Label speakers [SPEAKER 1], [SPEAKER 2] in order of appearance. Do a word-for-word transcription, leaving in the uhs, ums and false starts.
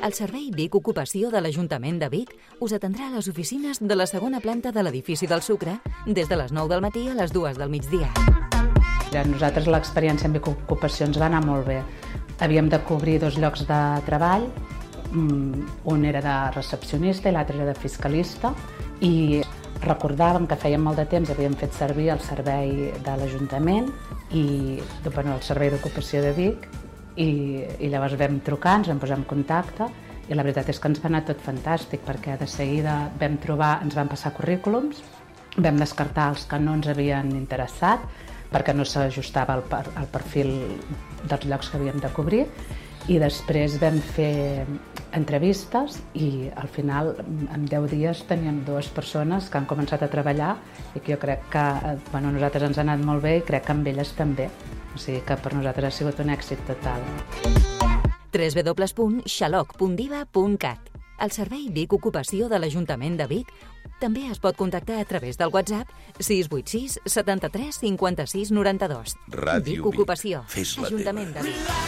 [SPEAKER 1] El Servei Vic Ocupació de l'Ajuntament de Vic us atendrà a les oficines de la segona planta de l'edifici del Sucre des de les nou del matí a les dues del migdia.
[SPEAKER 2] A nosaltres l'experiència en Vic Ocupació ens va anar molt bé. Havíem de cobrir dos llocs de treball, un era de recepcionista i l'altre era de fiscalista, i recordàvem que fèiem molt de temps, havíem fet servir el servei de l'Ajuntament i bueno, el Servei d'Ocupació de Vic, i, i llavors vam trucar, ens vam posar en contacte, i la veritat és que ens va anar tot fantàstic, perquè de seguida vam trobar, ens van passar currículums, vam descartar els que no ens havien interessat, perquè no s'ajustava al perfil dels llocs que havíem de cobrir, i després vam fer entrevistes i al final en deu dies teníem dues persones que han començat a treballar i que jo crec que bueno, a nosaltres ens ha anat molt bé i crec que amb elles també. O sigui que per nosaltres ha sigut un èxit total.
[SPEAKER 1] w w w punt xaloc punt diva punt cat. El Servei Vic Ocupació de l'Ajuntament de Vic també es pot contactar a través del WhatsApp sis vuit sis setanta-tres cinquanta-sis noranta-dos.
[SPEAKER 3] Ràdio
[SPEAKER 1] Vic Ocupació,
[SPEAKER 3] Vic. Fes la
[SPEAKER 1] Ajuntament
[SPEAKER 3] teva.
[SPEAKER 1] de Vic.